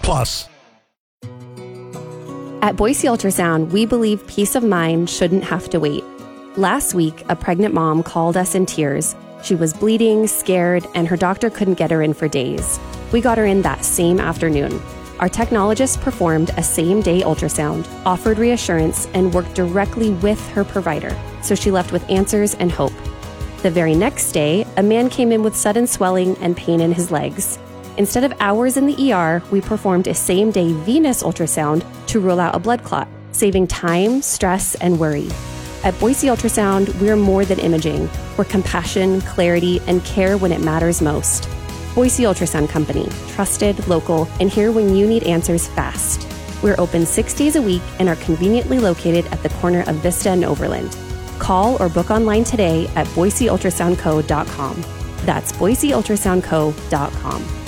Plus. At Boise Ultrasound, we believe peace of mind shouldn't have to wait. Last week, a pregnant mom called us in tears. She was bleeding, scared, and her doctor couldn't get her in for days. We got her in that same afternoon. Our technologist performed a same-day ultrasound, offered reassurance, and worked directly with her provider, so she left with answers and hope. The very next day, a man came in with sudden swelling and pain in his legs. Instead of hours in the ER, we performed a same-day venous ultrasound to rule out a blood clot, saving time, stress, and worry. At Boise Ultrasound, we're more than imaging. We're compassion, clarity, and care when it matters most. Boise Ultrasound Company, trusted, local, and here when you need answers fast. We're open 6 days a week and are conveniently located at the corner of Vista and Overland. Call or book online today at boiseultrasoundco.com. That's boiseultrasoundco.com.